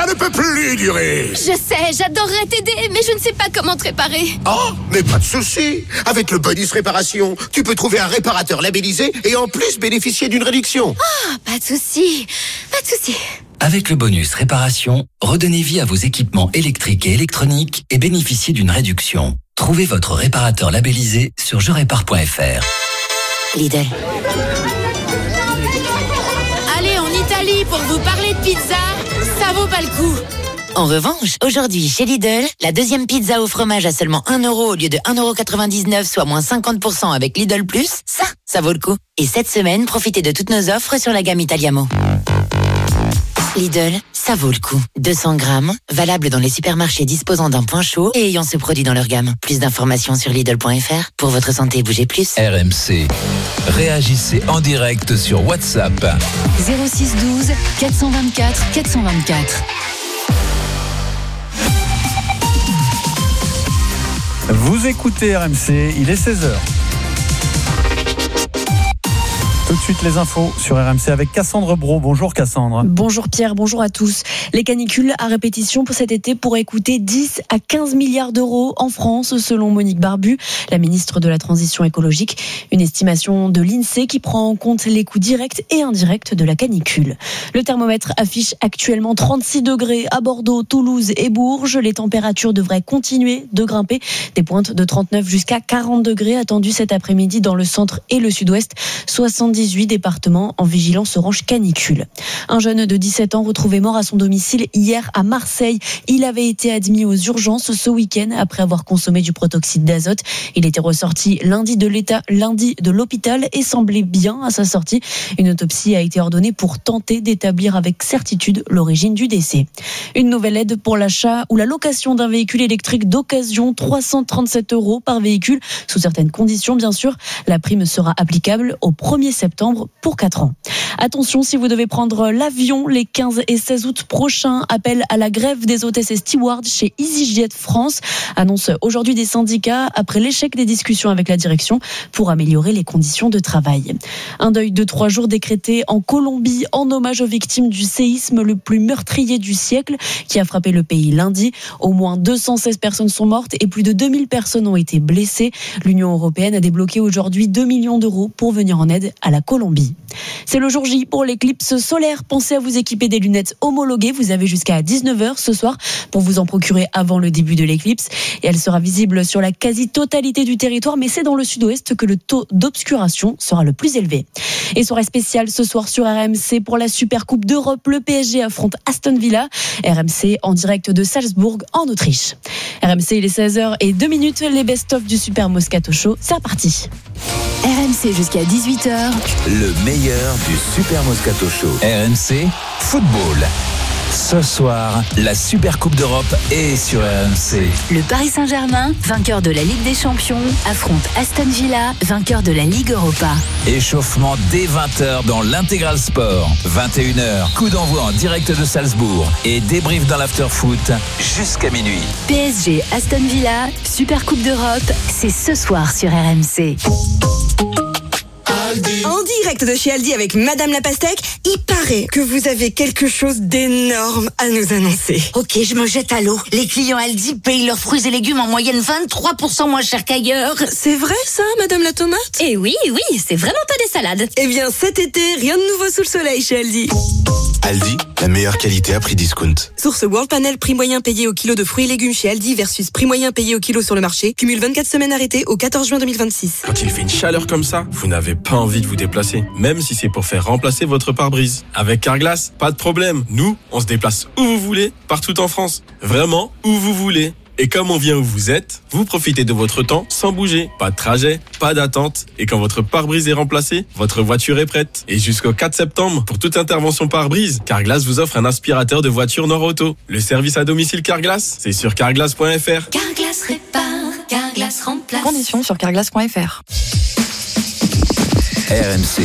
ne peut plus durer. Je sais, j'adorerais t'aider, mais je ne sais pas comment te réparer. Oh, mais pas de souci. Avec le bonus réparation, tu peux trouver un réparateur labellisé et en plus bénéficier d'une réduction. Ah, pas de souci, pas de souci. Avec le bonus réparation, redonnez vie à vos équipements électriques et électroniques et bénéficiez d'une réduction. Trouvez votre réparateur labellisé sur jerépare.fr. Lidl. Allez en Italie pour vous parler de pizza, ça vaut pas le coup. En revanche, aujourd'hui, chez Lidl, la deuxième pizza au fromage à seulement 1 € au lieu de 1,99 €, soit moins 50% avec Lidl Plus, ça vaut le coup. Et cette semaine, profitez de toutes nos offres sur la gamme Italiamo. Lidl, ça vaut le coup. 200 grammes, valable dans les supermarchés disposant d'un point chaud et ayant ce produit dans leur gamme. Plus d'informations sur Lidl.fr. Pour votre santé, bougez plus. RMC. Réagissez en direct sur WhatsApp. 06 12 424 424. Vous écoutez RMC, il est 16h. Tout de suite les infos sur RMC avec Cassandre Brault. Bonjour Cassandre. Bonjour Pierre, bonjour à tous. Les canicules à répétition pour cet été pourraient coûter 10 à 15 milliards d'euros en France, selon Monique Barbu, la ministre de la Transition écologique. Une estimation de l'INSEE qui prend en compte les coûts directs et indirects de la canicule. Le thermomètre affiche actuellement 36 degrés à Bordeaux, Toulouse et Bourges. Les températures devraient continuer de grimper. Des pointes de 39 jusqu'à 40 degrés attendues cet après-midi dans le centre et le sud-ouest. 18 départements en vigilance orange canicule. Un jeune de 17 ans retrouvé mort à son domicile hier à Marseille. Il avait été admis aux urgences ce week-end après avoir consommé du protoxyde d'azote. Il était ressorti lundi de l'hôpital et semblait bien à sa sortie. Une autopsie a été ordonnée pour tenter d'établir avec certitude l'origine du décès. Une nouvelle aide pour l'achat ou la location d'un véhicule électrique d'occasion, 337 € par véhicule, sous certaines conditions bien sûr. La prime sera applicable au 1er septembre pour 4 ans. Attention, si vous devez prendre l'avion les 15 et 16 août prochains, appel à la grève des hôtesses et stewards chez EasyJet France. Annonce aujourd'hui des syndicats après l'échec des discussions avec la direction pour améliorer les conditions de travail. Un deuil de 3 jours décrété en Colombie en hommage aux victimes du séisme le plus meurtrier du siècle qui a frappé le pays lundi. Au moins 216 personnes sont mortes et plus de 2000 personnes ont été blessées. L'Union européenne a débloqué aujourd'hui 2 millions d'euros pour venir en aide à la Colombie. C'est le jour J pour l'éclipse solaire. Pensez à vous équiper des lunettes homologuées. Vous avez jusqu'à 19h ce soir pour vous en procurer avant le début de l'éclipse. Et elle sera visible sur la quasi-totalité du territoire, mais c'est dans le sud-ouest que le taux d'obscuration sera le plus élevé. Et soirée spéciale ce soir sur RMC pour la Super Coupe d'Europe. Le PSG affronte Aston Villa. RMC en direct de Salzbourg en Autriche. RMC, il est 16h02. Les best-of du Super Moscato Show. C'est reparti. RMC jusqu'à 18h. Le meilleur du Super Moscato Show. RMC Football. Ce soir, la Super Coupe d'Europe est sur RMC. Le Paris Saint-Germain, vainqueur de la Ligue des Champions, affronte Aston Villa, vainqueur de la Ligue Europa. Échauffement dès 20h dans l'Intégral Sport. 21h, coup d'envoi en direct de Salzbourg et débrief dans l'after-foot jusqu'à minuit. PSG Aston Villa, Super Coupe d'Europe, c'est ce soir sur RMC. En direct de chez Aldi avec Madame la Pastèque, il paraît que vous avez quelque chose d'énorme à nous annoncer. Ok, je me jette à l'eau. Les clients Aldi payent leurs fruits et légumes en moyenne 23% moins cher qu'ailleurs. C'est vrai ça, Madame la Tomate ? Eh oui, c'est vraiment pas des salades. Eh bien cet été, rien de nouveau sous le soleil chez Aldi. Aldi, la meilleure qualité à prix discount. Source World Panel, prix moyen payé au kilo de fruits et légumes chez Aldi versus prix moyen payé au kilo sur le marché. Cumule 24 semaines arrêtées au 14 juin 2026. Quand il fait une chaleur comme ça, vous n'avez pas envie de vous déplacer, même si c'est pour faire remplacer votre pare-brise. Avec Carglass, pas de problème. Nous, on se déplace où vous voulez, partout en France. Vraiment, où vous voulez. Et comme on vient où vous êtes, vous profitez de votre temps sans bouger. Pas de trajet, pas d'attente. Et quand votre pare-brise est remplacé, votre voiture est prête. Et jusqu'au 4 septembre, pour toute intervention pare-brise, Carglass vous offre un aspirateur de voiture Nord-Auto. Le service à domicile Carglass, c'est sur carglass.fr. Carglass répare, Carglass remplace. Conditions sur carglass.fr. RMC.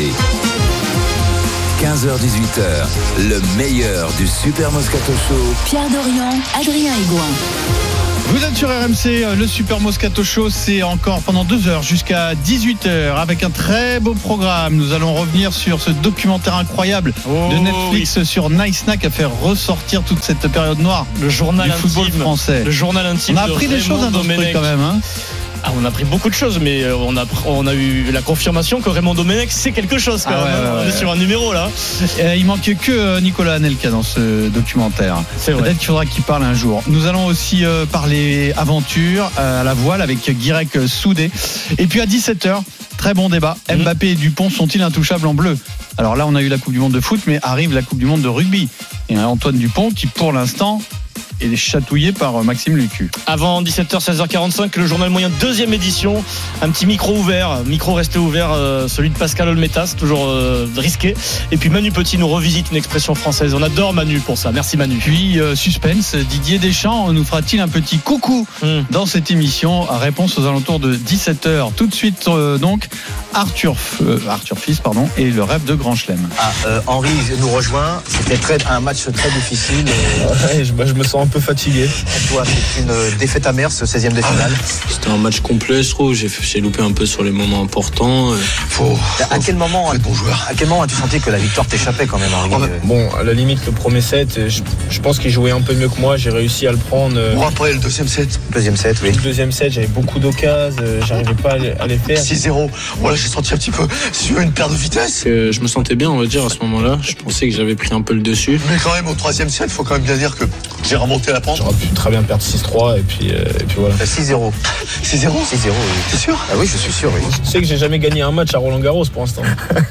15h-18h, le meilleur du Super Moscato Show. Pierre Dorian, Adrien Aigouin. Vous êtes sur RMC, le Super Moscato Show, c'est encore pendant 2 heures jusqu'à 18h avec un très beau programme. Nous allons revenir sur ce documentaire incroyable de Netflix sur Nice-Na qui a fait ressortir toute cette période noire le journal du football français. Le journal intime. On a appris des choses dans ce truc quand même. Hein. On a appris beaucoup de choses, mais on a eu la confirmation que Raymond Domenech c'est quelque chose quand même. On est sur un numéro là. Il manque que Nicolas Anelka dans ce documentaire. C'est vrai. Peut-être qu'il faudra qu'il parle un jour. Nous allons aussi parler aventure à la voile avec Guirec Soudé. Et puis à 17h, très bon débat. Mbappé et Dupont sont-ils intouchables en bleu ? Alors là, on a eu la Coupe du Monde de foot, mais arrive la Coupe du Monde de rugby. Et Antoine Dupont qui, pour l'instant, est chatouillé par Maxime Lucu. Avant 17h, 16h45, le journal moyen 2e édition. Un petit micro ouvert, micro resté ouvert, celui de Pascal Olmetas, toujours risqué. Et puis Manu Petit nous revisite une expression française. On adore Manu pour ça. Merci Manu. Puis suspense, Didier Deschamps nous fera-t-il un petit coucou dans cette émission? Réponse aux alentours de 17h. Tout de suite donc Arthur Fils et le rêve de Grand Chelem. Henri nous rejoint. C'était un match très difficile. Je me sens un peu fatigué. Toi, c'est une défaite amère, ce 16e de finale. C'était un match complet, je trouve. J'ai loupé un peu sur les moments importants. À quel moment as-tu senti que la victoire t'échappait quand même, Henri? Bon, à la limite, le premier set, je pense qu'il jouait un peu mieux que moi. J'ai réussi à le prendre. Après, le deuxième set. Deuxième set, oui. Le deuxième set, j'avais beaucoup d'occasions. J'arrivais pas à les faire. 6-0. Voilà, j'ai senti un petit peu une perte de vitesse. Je me sentais bien, on va dire, à ce moment-là. Je pensais que j'avais pris un peu le dessus. Mais quand même, au troisième set, il faut quand même bien dire que j'ai remonté la pente. J'aurais pu très bien perdre 6-3 et puis voilà. 6-0. 6-0, oui. T'es sûr? Ah oui, je suis sûr, oui. Tu sais que j'ai jamais gagné un match à Roland-Garros pour l'instant.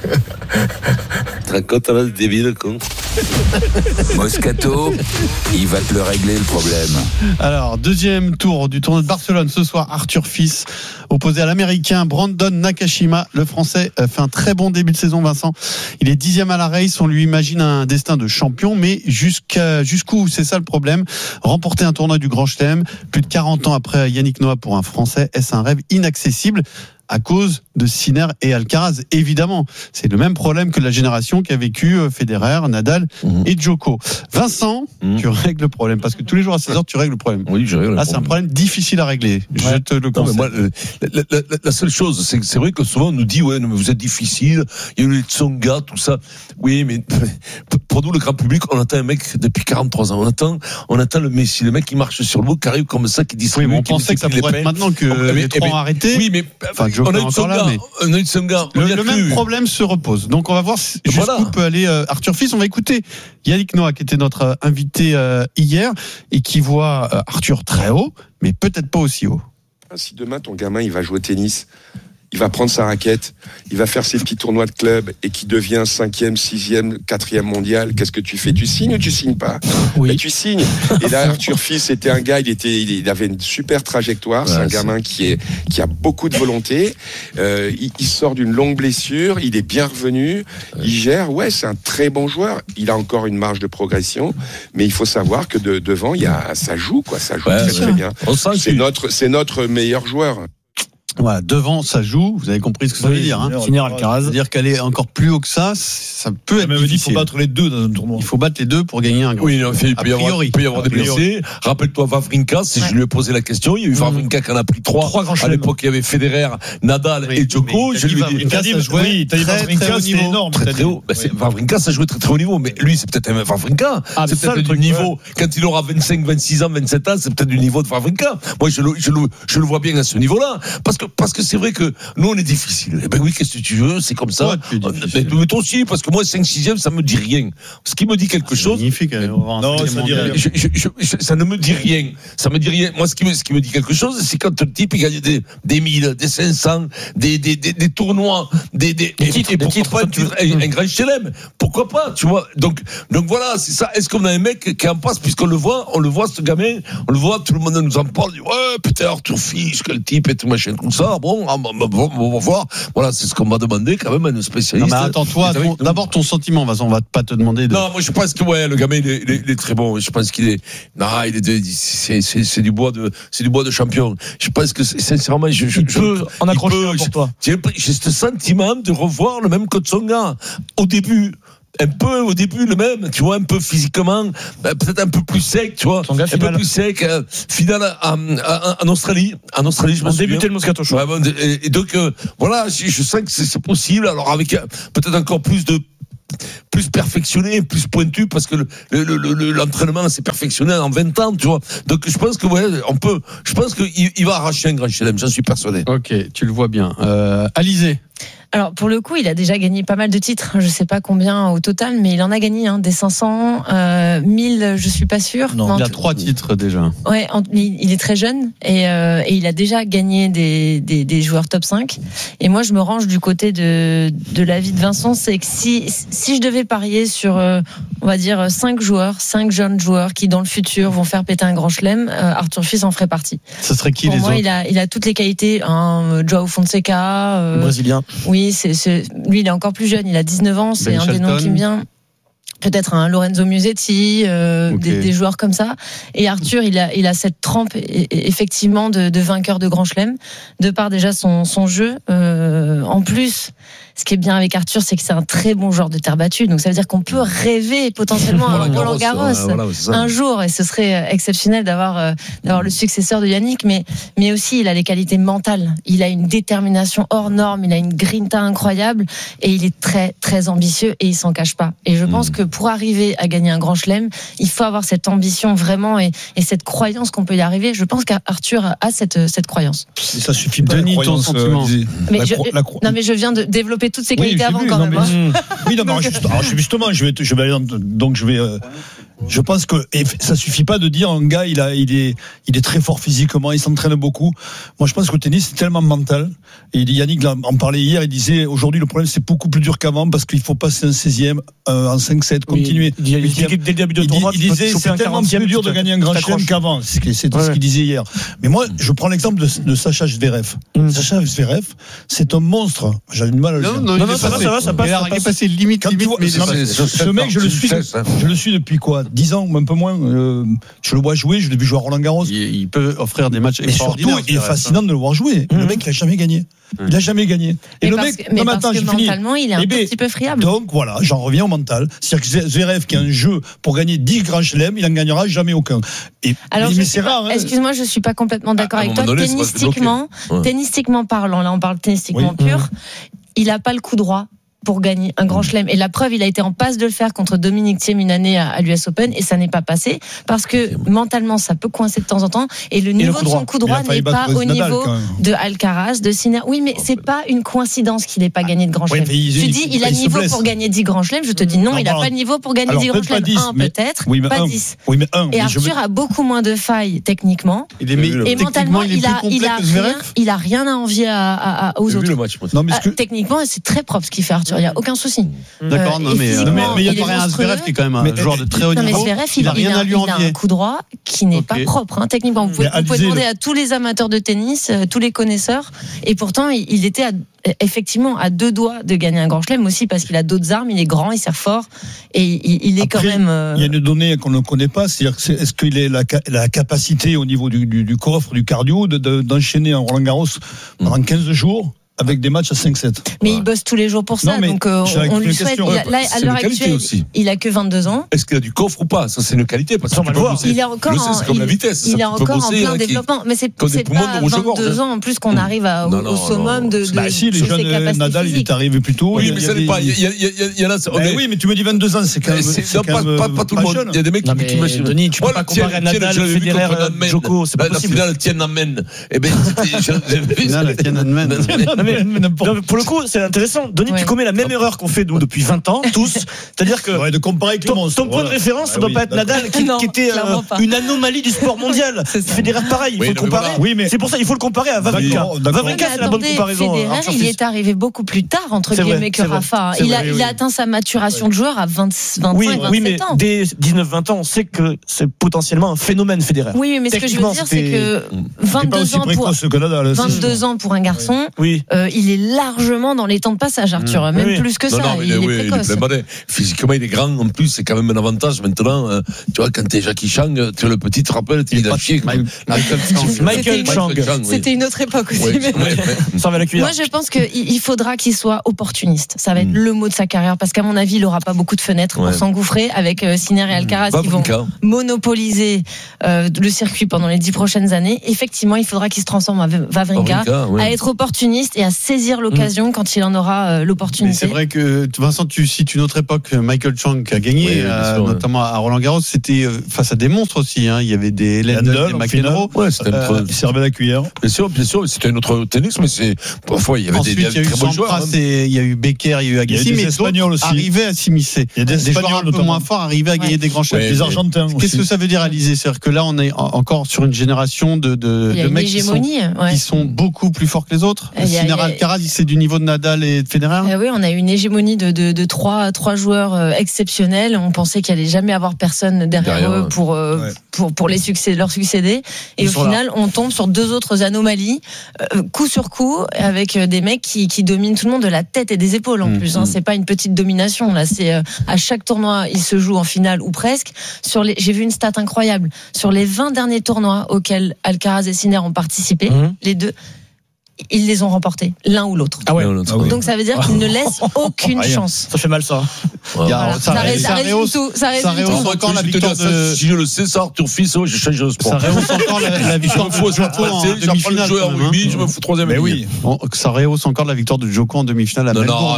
Très content de débile, con. Moscato, il va te le régler le problème. Alors, deuxième tour du tournoi de Barcelone ce soir, Arthur Fils opposé à l'américain Brandon Nakashima. Le français fait un très bon début de saison, Vincent. Il est 10e à la race, on lui imagine un destin de champion, mais jusqu'où, c'est ça le problème. Remporter un tournoi du Grand Chelem, plus de 40 ans après Yannick Noah pour un français, est-ce un rêve inaccessible à cause de Sinner et Alcaraz? Évidemment, c'est le même problème que la génération qu'a vécu Federer, Nadal et Djoko. Vincent, tu règles le problème, parce que tous les jours à 16h, tu règles le problème. Oui, je règle le problème. C'est un problème difficile à régler. Je te le conseille. Non, mais moi, la seule chose, c'est vrai que souvent on nous dit, ouais, non, mais vous êtes difficile, il y a eu les Tsonga, tout ça. Oui, mais pour nous, le grand public, on attend un mec depuis 43 ans. On attend le Messi, le mec qui marche sur le mot, qui arrive comme ça, qui distribue. Oui, mais on pensait que ça pourrait être maintenant que les trois ont arrêté. Oui, mais on a eu Tsonga. Le même problème se repose. Donc on va voir jusqu'où peut aller Arthur Fils. On va écouter Yannick Noah, qui était notre invité hier et qui voit Arthur très haut, mais peut-être pas aussi haut. Si demain ton gamin il va jouer au tennis, il va prendre sa raquette, il va faire ses petits tournois de club et qui devient 5e, 6e, 4e mondial, qu'est-ce que tu fais? Tu signes ou tu signes pas? Oui. Mais tu signes. Et là, Arthur Fils était un gars, il avait une super trajectoire. C'est un gamin qui a beaucoup de volonté. Il sort d'une longue blessure, il est bien revenu, il gère. Ouais, c'est un très bon joueur. Il a encore une marge de progression, mais il faut savoir que devant, ça joue, quoi. Ça joue très bien. C'est notre meilleur joueur. Voilà, devant ça joue, vous avez compris ce que ça veut dire. Sinner Alcaraz. C'est-à-dire qu'elle est encore plus haut que ça peut être difficile. Il faut battre les deux dans un tournoi. Il faut battre les deux pour gagner un grand. Oui, il peut y avoir des blessés. Rappelle-toi Wawrinka, si je lui ai posé la question, il y a eu Wawrinka qui en a trois grands. À l'époque, il y avait Federer, Nadal et Djoko. Je lui ai dit, ça jouait très haut niveau. Très haut. Wawrinka, ça jouait très haut niveau, mais lui, c'est peut-être un Wawrinka. C'est peut-être du niveau, quand il aura 25, 26 ans, 27 ans, c'est peut-être du niveau de Wawrinka. Moi, je le vois bien à ce niveau-là. Parce que c'est vrai que nous on est difficile. Eh ben oui, qu'est-ce que tu veux, c'est comme ça. Mais toi aussi, parce que moi 5-6e, ça me dit rien. Ce qui me dit quelque chose. Magnifique. Non, ça dit rien. Ça ne me dit rien. Ça me dit rien. Moi, ce qui me dit quelque chose, c'est quand le type il gagne des 1000, des 500, des tournois, des pourquoi pas un grand chelem. Pourquoi pas, tu vois. Donc voilà, c'est ça. Est-ce qu'on a un mec qui en passe, puisqu'on le voit, ce gamin, on le voit, tout le monde nous en parle, dit, ouais, putain, Arthur Fils, quel type et tout machin comme ça. Bon, on va voir. Voilà, c'est ce qu'on m'a demandé quand même à un spécialiste. Non, mais attends, toi, d'abord ton sentiment, Vincent, on va pas te demander de. Non, moi je pense que le gamin il est très bon. Je pense qu'il est. Non, c'est du bois de champion. Je pense que sincèrement, on accroche pour toi. J'ai ce sentiment de revoir le même que Tsonga au début. un peu au début le même, tu vois, un peu physiquement, peut-être un peu plus sec, tu vois, un peu plus sec. Finale en Australie, je me souviens. Débuté le Moscato Show. Ouais, et donc voilà, je sens que c'est possible. Alors avec peut-être encore plus perfectionné, plus pointu, parce que l'entraînement s'est perfectionné en 20 ans, tu vois. Donc je pense que je pense qu'il va arracher un grand chelem, j'en suis persuadé. Ok, tu le vois bien. Alizé. Alors pour le coup, il a déjà gagné pas mal de titres. Je sais pas combien au total, mais il en a gagné des 500, 1000, je suis pas sûre. Non, il a 3 titres déjà. Ouais, il est très jeune et il a déjà gagné des joueurs top 5. Et moi, je me range du côté de l'avis de Vincent, c'est que si je devais parier sur, on va dire 5 jeunes joueurs qui dans le futur vont faire péter un grand chelem, Arthur Fils en ferait partie. Ce serait qui pour les moi, autres? Il a toutes les qualités. Joao Fonseca, brésilien. Oui, lui, il est encore plus jeune. Il a 19 ans. C'est un des noms qui me vient. Peut-être un Lorenzo Musetti, des joueurs comme ça. Et Arthur, il a cette trempe effectivement de vainqueur de Grand Chelem, de par déjà son jeu. En plus, ce qui est bien avec Arthur, c'est que c'est un très bon joueur de terre battue. Donc ça veut dire qu'on peut rêver potentiellement à Roland Garros un jour, et ce serait exceptionnel d'avoir le successeur de Yannick. Mais aussi, il a les qualités mentales. Il a une détermination hors norme. Il a une grinta incroyable, et il est très très ambitieux, et il s'en cache pas. Et je pense que pour arriver à gagner un grand chelem, il faut avoir cette ambition vraiment et cette croyance qu'on peut y arriver. Je pense qu'Arthur a cette croyance. Ça suffit pas. Denis, ton sentiment. Mais je viens de développer toutes ces qualités avant quand même. Oui, non, mais justement, je vais aller donc je vais. Je pense que ça suffit pas de dire un gars il est très fort physiquement, il s'entraîne beaucoup. Moi je pense que le tennis c'est tellement mental. Et Yannick en parlait hier, il disait aujourd'hui le problème c'est beaucoup plus dur qu'avant parce qu'il faut passer un 16e, en 5-7, continuer. Dès le début de tournoi, il disait c'est tellement plus dur de gagner un grand chelem qu'avant. C'est ce qu'il disait hier. Mais moi je prends l'exemple de Sacha Zverev. Sacha Zverev, c'est un monstre. J'ai du mal à le dire. Non, ça passe. Il est passé limite. Ce mec je le suis depuis quoi 10 ans ou un peu moins. Je le vois jouer, je l'ai vu jouer à Roland Garros. Il peut offrir des matchs extraordinaires. Et surtout, il est fascinant de le voir jouer. Le mec, il n'a jamais gagné. Il n'a jamais gagné. Et le mec, mentalement, il est un petit peu friable. Donc voilà, j'en reviens au mental. C'est-à-dire que Zverev, qui a un jeu pour gagner 10 grands chelems, il n'en gagnera jamais aucun. Mais c'est rare. Excuse-moi, je ne suis pas complètement d'accord avec toi. Tennistiquement parlant, là on parle tennistiquement pur, il n'a pas le coup droit pour gagner un grand chelem. Et la preuve, il a été en passe de le faire contre Dominic Thiem une année à l'US Open, et ça n'est pas passé parce que mentalement ça peut coincer de temps en temps, et le niveau de son coup droit n'est pas au niveau de Alcaraz, de Sinner. Oui, mais c'est pas une coïncidence qu'il n'ait pas gagné de grand chelem. Tu dis il a le niveau pour gagner 10 grands chelems, je te dis non, il n'a pas le niveau pour gagner 10 grands chelems. Peut-être, pas 10. Et Arthur a beaucoup moins de failles techniquement, et mentalement il a rien à envier aux autres. Techniquement, c'est très propre ce qu'il fait Arthur. Il n'y a aucun souci. D'accord, mais il y a pas un Zverev qui est quand même un joueur de très haut niveau. Zverev, il a un coup droit qui n'est pas propre, techniquement. Vous pouvez demander à tous les amateurs de tennis, tous les connaisseurs, et pourtant il était effectivement à 2 doigts de gagner un grand chelem, aussi parce qu'il a d'autres armes, il est grand, il sert fort, et il est quand même. Il y a une donnée qu'on ne connaît pas, c'est-à-dire est-ce qu'il a la capacité au niveau du coffre, du cardio, d'enchaîner un Roland Garros pendant 15 jours avec des matchs à 5-7. Mais il bosse tous les jours pour ça, donc on lui souhaite. Là, à l'heure actuelle, il a que 22 ans. Est-ce qu'il a du coffre ou pas? Ça, c'est une qualité. Parce que il est encore en plein développement. Mais c'est pas à 22 ans en plus qu'on arrive au summum de ses capacités. Nadal, il est arrivé plus tôt. Oui, mais ça n'est pas. Il y en a. Oui, mais tu me dis 22 ans, c'est quand même pas tout le monde. Il y a des mecs qui m'imaginent. Denis, tu peux pas comparer Nadal, Federer, Djoko, c'est pas possible. La finale Tiananmen. Eh ben, pour le coup, c'est intéressant. Denis, tu commets la même erreur qu'on fait nous depuis 20 ans, tous. C'est-à-dire que de comparer avec ton point de référence, ça doit pas être Nadal qui était une anomalie du sport mondial. Federer, pareil, il faut le comparer. C'est pour ça, il faut le comparer à Wawrinka. Wawrinka, c'est la bonne comparaison. Federer, il est arrivé beaucoup plus tard, entre guillemets, que Rafa. Il a atteint sa maturation de joueur à 25, 27 ans. Oui, mais dès 19-20 ans, on sait que c'est potentiellement un phénomène Federer. Oui, mais ce que je veux dire, c'est que 22 ans pour un garçon, il est largement dans les temps de passage, Arthur. Même plus que ça. Il est précoce. Physiquement, il est grand. En plus, c'est quand même un avantage maintenant. Tu vois, quand t'es Jackie Chan, tu le petit, tu te rappelles, il a chier. Michael Chang. C'était une autre époque aussi. Ça va la cuillère. Moi, je pense qu'il faudra qu'il soit opportuniste. Ça va être le mot de sa carrière, parce qu'à mon avis, il n'aura pas beaucoup de fenêtres pour s'engouffrer avec Sinner et Alcaraz qui vont monopoliser le circuit pendant les 10 prochaines années. Effectivement, il faudra qu'il se transforme en Wawrinka, à être opportuniste et à saisir l'occasion quand il en aura l'opportunité. Mais c'est vrai que, Vincent, tu cites une autre époque. Michael Chang qui a gagné, notamment à Roland-Garros, c'était face à des monstres aussi. Il y avait des Lendl, des McEnroe. Il servait la cuillère. Bien sûr, c'était un autre tennis, mais parfois il y avait des très bons joueurs. Il y a eu Becker, il y a eu Agassi, mais d'autres arrivaient à s'immiscer. Il y a des joueurs un peu moins forts arrivaient à gagner des grands chefs. Les Argentins. Qu'est-ce que ça veut dire, Alizé? C'est-à-dire que là, on est encore sur une génération de mecs qui sont beaucoup plus forts que les autres. Sinner, Alcaraz, c'est du niveau de Nadal et de Federer. Oui, on a une hégémonie de trois joueurs exceptionnels. On pensait qu'il allait jamais avoir personne derrière eux pour leur succéder. Et au final, on tombe sur deux autres anomalies, coup sur coup, avec des mecs qui dominent tout le monde de la tête et des épaules en plus. C'est pas une petite domination. Là, c'est à chaque tournoi, ils se jouent en finale ou presque. J'ai vu une stat incroyable. Sur les 20 derniers tournois auxquels Alcaraz et Sinner ont participé, les deux, ils les ont remportés, l'un ou l'autre. Donc ça veut dire qu'ils ne laissent aucune chance. Ça fait mal, ça. Ça résume tout. Ça résume encore la victoire de... Si je le sais, ça, Arthur Fils, je change de sport. Ça rehausse encore la victoire de Djoko en demi-finale. Je me fous troisième. Mais oui. Ça rehausse encore la victoire de Djoko en demi-finale à Melbourne.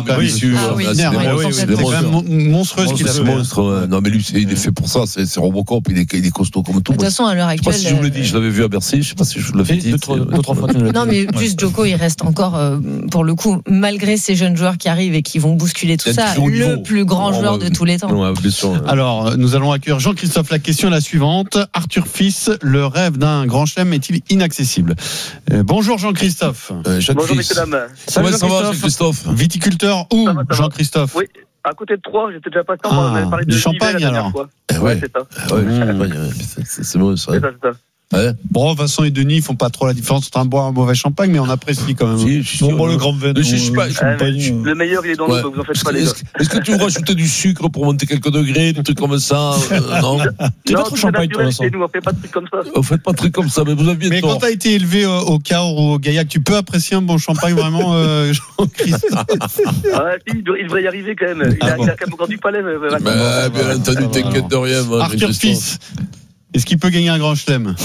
C'est quand même monstrueux ce qu'il a fait. Non, mais lui, il est fait pour ça. C'est Robocop, il est costaud comme tout. De toute façon, à l'heure actuelle. Je sais pas si je vous l'ai dit, je l'avais vu à Bercy. Je sais pas si je l'avais dit. Non, mais juste Djoko, il reste encore, pour le coup, malgré ces jeunes joueurs qui arrivent et qui vont bousculer tout ça, le plus grand joueur de tous les temps. Alors, nous allons accueillir Jean-Christophe. La question est la suivante. Arthur Fils, le rêve d'un grand chelem est-il inaccessible? Bonjour Jean-Christophe. Bonjour messieurs dames. Ça va Jean-Christophe? Viticulteur où, Jean-Christophe? Oui, à côté de Troyes, j'étais déjà passé, on avait parlé de du Champagne alors. Ouais, c'est ça. C'est bon ça. C'est ça. Bon, Vincent et Denis font pas trop la différence entre un bon et un mauvais champagne, mais on apprécie quand même. Le grand vin. Le meilleur, il est dans l'eau, donc vous en faites pas les gars. Est-ce que tu veux rajouter du sucre pour monter quelques degrés, des trucs comme ça? Non. Tu pas trop champagne, toi, Vincent. Nous, on fait pas de trucs comme ça. On fait pas de trucs comme ça, mais vous avez bien Mais quand t'as été élevé au Cahors ou au Gaillac, tu peux apprécier un bon champagne vraiment, Jean-Christophe? Il devrait y arriver quand même. Il a quand même encore du palais. Bien entendu, t'inquiète de rien. Arthur Fils, est-ce qu'il peut gagner un grand chelem?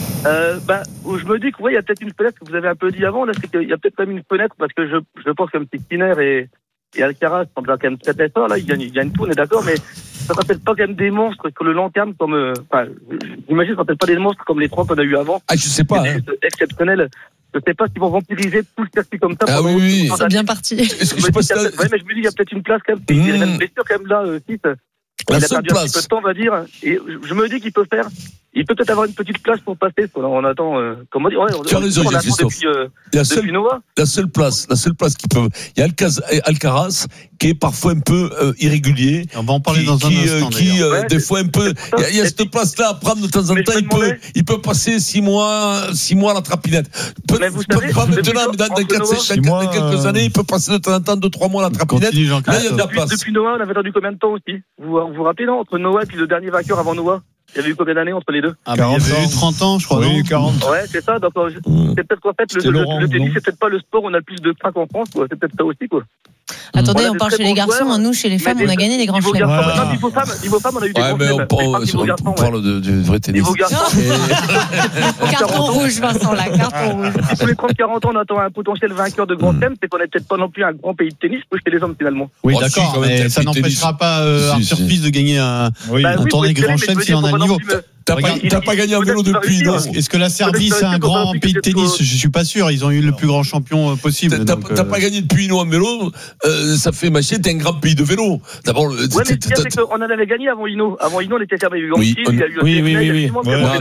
Je me dis qu'il y a peut-être une fenêtre que vous avez un peu dit avant, là, c'est qu'il y a peut-être quand même une fenêtre, parce que je pense comme si Sinner et Alcaraz sont quand même très forts, là, ils gagnent tout, on est d'accord, mais ça ne rappelle pas quand même des monstres que le Lancam, j'imagine, ça ne rappelle pas des monstres comme les trois qu'on a eu avant. Je sais pas. Exceptionnel. Je ne sais pas s'ils vont vampiriser tout le circuit comme ça. Oui. C'est bien parti. Mais je me dis, il y a peut-être une place quand même. Il y a une blessure quand même là, il a perdu un petit peu de temps, on va dire. Et je me dis qu'il peut peut-être avoir une petite place pour passer. On attend, comme on dit, tu as raison, Christophe. Depuis Noah. La seule place qui peut. Il y a Alcaraz qui est parfois un peu irrégulier. On va en parler dans un instant. Des fois un peu. Il y a cette place-là à prendre de temps en temps. Il peut passer 6 mois à la trapinette. Pas maintenant, mais dans quelques années, il peut passer de temps en temps 2-3 mois à la trapinette. Là, il y a de la place. Depuis Noah, on avait attendu combien de temps aussi? Vous vous rappelez, non? Entre Noah et puis le dernier vainqueur avant Noah? Il y avait eu combien d'années entre les deux? Il y avait eu 30 ans, je crois. Oui, 40. Ouais, c'est ça. Donc, c'est peut-être qu'en fait, le tennis, c'est peut-être pas le sport où on a le plus de craques en France, quoi. C'est peut-être ça aussi, quoi. Attendez, on parle chez les garçons, nous, chez les femmes, on a gagné des grands chelems. Niveau femmes, on a eu des grands chelems. On parle du vrai tennis. Niveau garçons. Carton rouge, Vincent, là, carton rouge. Si tous les 30-40 ans, on attend un potentiel vainqueur de grand chelem, c'est qu'on n'est peut-être pas non plus un grand pays de tennis pour chez les hommes, finalement. Oui, d'accord, mais ça n'empêchera pas Arthur Fils de gagner un tournoi grand chelem s'il en a un niveau. T'as pas gagné un vélo depuis, non? Est-ce que la Serbie, c'est un grand pays de tennis? Je suis pas sûr. Ils ont eu le plus grand champion possible. T'as pas gagné depuis nous en vélo. Ça fait mâcher, t'es un grand pays de vélo. D'abord, mais ce qu'il y a, c'est qu'on en avait gagné avant Hino. Avant Hino, on était servi. Il y a eu oui.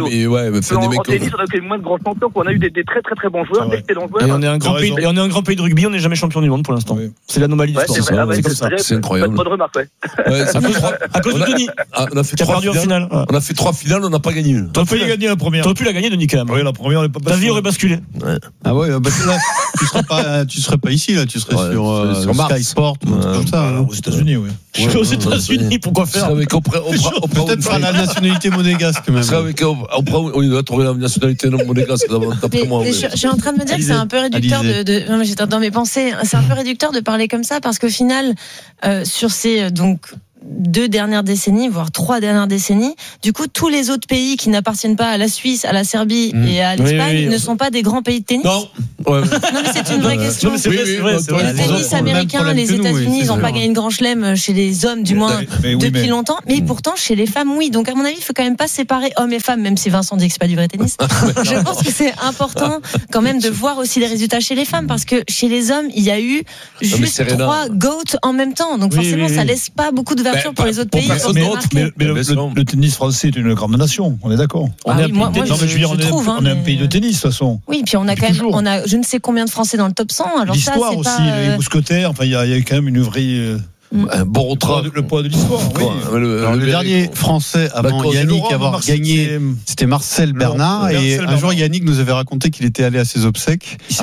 En tennis, on a eu moins de grands champions. On a eu des très très très bons joueurs, d'excellents joueurs. Et on est un grand pays de rugby. On n'est jamais champion du monde pour l'instant. C'est l'anomalie du sport. C'est comme ça. C'est incroyable. Bonne remarque, à cause de Denis. On a fait 3 finales. On a fait 3 finales. on n'a pas gagné une. T'aurais pu gagner la première. T'aurais pu la gagner, Denis, quand même. Oui, la première, ta vie aurait basculé. Ouais. Ah ouais, bah là, tu serais pas ici, là, tu serais sur Sky Sport, comme ça. Aux États-Unis, oui. Je suis aux États-Unis, pourquoi faire? Peut-être pas la nationalité monégasque, même. On doit trouver la nationalité monégasque, d'après moi. Je suis en train de me dire que c'est un peu réducteur non, mais j'étais dans mes pensées. C'est un peu réducteur de parler comme ça parce qu'au final, sur ces, donc, 2 dernières décennies, voire 3 dernières décennies. Du coup, tous les autres pays qui n'appartiennent pas à la Suisse, à la Serbie et à l'Espagne ne sont pas des grands pays de tennis. Non. Non, mais c'est une vraie question. Le tennis américain, les États-Unis, ils n'ont pas gagné une grand chelem chez les hommes, du moins depuis longtemps. Mais pourtant, chez les femmes, oui. Donc, à mon avis, il faut quand même pas séparer hommes et femmes, même si Vincent dit que c'est pas du vrai tennis. Je pense que c'est important quand même de voir aussi les résultats chez les femmes, parce que chez les hommes, il y a eu juste 3 GOAT en même temps. Donc, forcément, ça laisse pas beaucoup de pour les autres pays. Mais le tennis français est une grande nation, on est d'accord. On est un pays de tennis, de toute façon. Oui, puis on a quand même, je ne sais combien de Français dans le top 100. Alors l'histoire ça, c'est aussi, les mousquetaires, enfin, il y a quand même une vraie. Un bon le poids de l'histoire. Oui. Le dernier Français avant Yannick à avoir gagné, c'était Marcel Bernard. Et un jour, Yannick nous avait raconté qu'il était allé à ses obsèques. Il s'est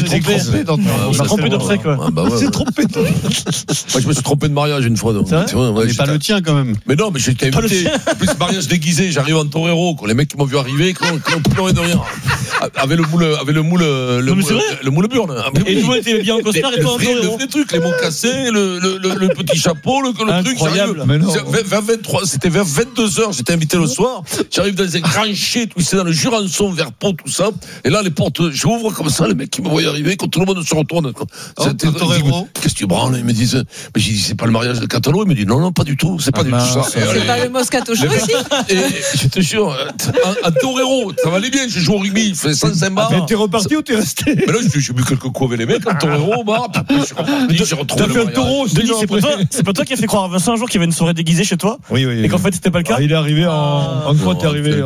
trompé d'obsèques. Il s'est trompé. Moi, je me suis trompé de mariage une fois. Mais pas le tien quand même. Mais non, mais j'étais invité. En plus, mariage déguisé, j'arrive en torero. Les mecs qui m'ont vu arriver, qui ont pleuré de rien. Avec le moule burn. Et tout était bien en costard et toi en torero. Le vrai truc, les mots cassés, le petit chapeau, le truc. Incroyable. C'était vers 22h, j'étais invité le soir. J'arrive dans un grand chai, c'est dans le Jurançon, vers Pau, tout ça. Et là, les portes, j'ouvre comme ça, les mecs qui me voient arriver, quand tout le monde se retourne. Qu'est-ce que tu branles? Ils me disent, mais j'ai dit, c'est pas le mariage de Catalo. Ils me disent, non, pas du tout, c'est pas du tout ça. C'est pas le Moscato Show aussi. Et je te jure, un torero, ça va aller bien, j'ai joué au rugby, il fait 105 bars. Mais t'es reparti ou t'es resté? Mais là, j'ai bu quelques coups avec les mecs, un torero, je suis reparti, j'ai retrouvé le mariage. C'est pas toi qui as fait croire à Vincent un jour qu'il y avait une soirée déguisée chez toi? Oui. Et qu'en fait c'était pas le cas? Il est arrivé en quoi t'es arrivé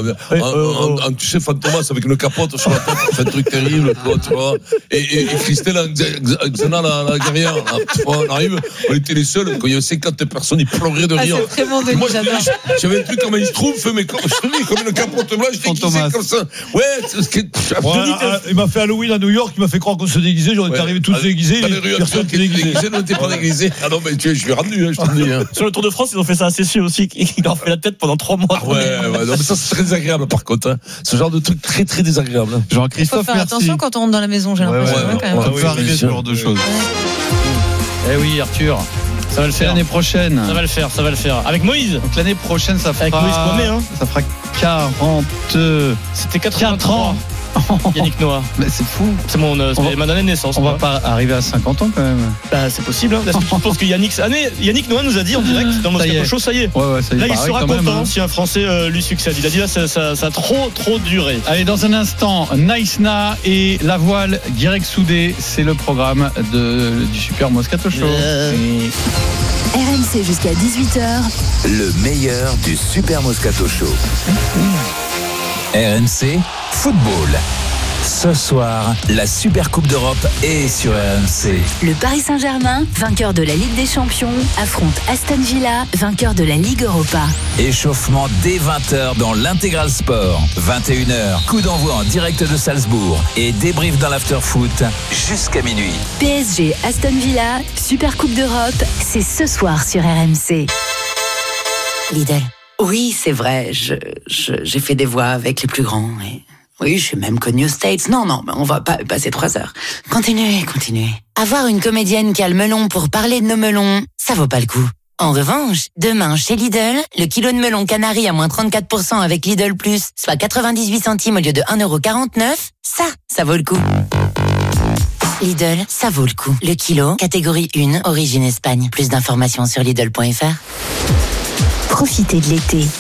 tu sais, Fantomas avec une capote sur la tête, c'est un truc terrible, tu vois. Et Christelle Xena la guerrière, on arrive, on était les seuls, quand il y avait 50 personnes, ils pleuraient de rire. C'est vraiment de moi, j'avais un truc comme un schtroumpf, mais comme une capote blanche déguisée comme ça. Ouais, c'est ce que il m'a fait Halloween à New York, il m'a fait croire qu'on se déguisait, j'en étais arrivé tous déguisés, personne qui était déguisé. On n'était pas déguisés. Ah non, mais je suis rendu, je te dis. Sur le Tour de France, ils ont fait ça à Cessieux aussi, ils leur ont fait la tête pendant 3 mois. Ouais, non, mais ça c'est très désagréable par contre. Ce genre de truc très très désagréable. Jean-Christophe, faut faire attention quand on rentre dans la maison, j'ai l'impression. Ça peut arriver ce genre de choses. Eh oui, Arthur. Ça va le faire. L'année prochaine. Ça va le faire. Avec Moïse. Donc l'année prochaine, ça fera. Avec Moïse Poimet, hein. Ça fera 40. C'était 4 ans. Yannick Noah. Mais c'est fou. C'est ma année de naissance. On va pas arriver à 50 ans quand même. Bah, c'est possible. Est-ce que tu penses que Yannick Noah nous a dit en direct dans le Moscato Show, ça y est. Ouais, ça y est. Là, il sera content si un Français lui succède. Il a dit là, ça a trop duré. Allez, dans un instant, Naïsna et la voile Guirec Soudé, c'est le programme du Super Moscato Show. RMC jusqu'à 18h. Le meilleur du Super Moscato Show. RMC Football. Ce soir, la Super Coupe d'Europe est sur RMC. Le Paris Saint-Germain, vainqueur de la Ligue des Champions, affronte Aston Villa, vainqueur de la Ligue Europa. Échauffement dès 20h dans l'Intégral Sport. 21h, coup d'envoi en direct de Salzbourg et débrief dans l'after-foot jusqu'à minuit. PSG Aston Villa, Super Coupe d'Europe, c'est ce soir sur RMC. Lidl. Oui, c'est vrai, j'ai fait des voix avec les plus grands. Et... oui, je suis même connue aux States. Non, mais on va pas passer 3 heures. Continuez. Avoir une comédienne qui a le melon pour parler de nos melons, ça vaut pas le coup. En revanche, demain, chez Lidl, le kilo de melon Canary à moins 34% avec Lidl Plus, soit 98 centimes au lieu de 1,49€, ça vaut le coup. Lidl, ça vaut le coup. Le kilo, catégorie 1, origine Espagne. Plus d'informations sur Lidl.fr. Profitez de l'été.